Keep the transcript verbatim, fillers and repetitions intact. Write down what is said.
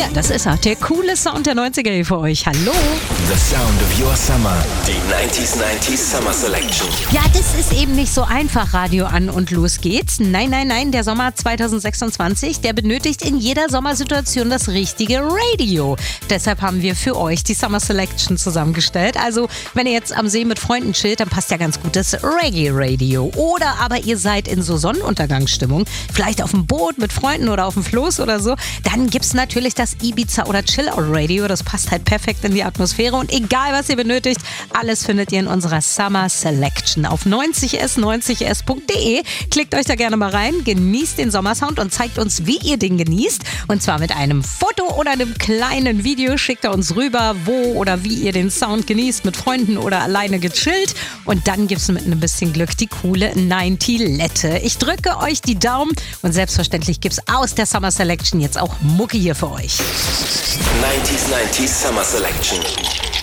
das ist er, der coole Sound der neunziger hier für euch. Hallo. The sound of your summer. Die neunzig neunzig Summer Selection. Ja, das ist eben nicht so einfach, Radio an und los geht's. Nein, nein, nein, der Sommer zwanzig sechsundzwanzig, der benötigt in jeder Sommersituation das richtige Radio. Deshalb haben wir für euch die Summer Selection zusammengestellt. Also, wenn ihr jetzt am See mit Freunden chillt, dann passt ja ganz gut das Reggae-Radio. Oder aber ihr seid in so Sonnenuntergangsstimmung, vielleicht auf dem Boot mit Freunden oder auf dem Floß oder so, dann gibt's natürlich das Ibiza- oder Chill-Out-Radio. Das passt halt perfekt in die Atmosphäre und egal, was ihr benötigt, alles findet ihr in unserer Summer Selection auf neunzig s neunzig s punkt de. Klickt euch da gerne mal rein, genießt den Sommersound und zeigt uns, wie ihr den genießt. Und zwar mit einem Foto oder einem kleinen Video. Schickt er uns rüber, wo oder wie ihr den Sound genießt, mit Freunden oder alleine gechillt. Und dann gibt's mit ein bisschen Glück die coole neunzig-Lette. Ich drücke euch die Daumen und selbstverständlich gibt's aus der Summer Selection jetzt auch Mucke hier für euch. neunzig neunzig Summer Selection.